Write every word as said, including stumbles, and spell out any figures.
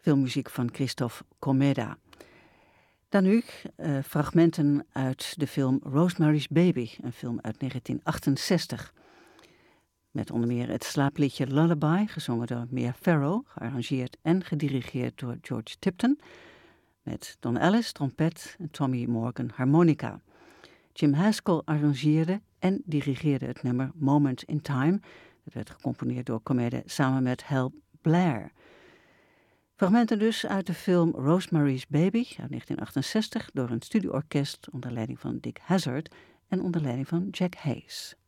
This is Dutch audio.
filmmuziek van Christophe Comeda. Dan nu uh, fragmenten uit de film Rosemary's Baby, een film uit negentien achtenzestig. Met onder meer het slaapliedje Lullaby, gezongen door Mia Farrow, gearrangeerd en gedirigeerd door George Tipton. Met Don Ellis, trompet en Tommy Morgan, harmonica. Jim Haskell arrangeerde en dirigeerde het nummer Moment in Time. Dat werd gecomponeerd door Comeda samen met Hal Blair. Fragmenten dus uit de film Rosemary's Baby uit negentien achtenzestig door een studioorkest onder leiding van Dick Hazard en onder leiding van Jack Hayes.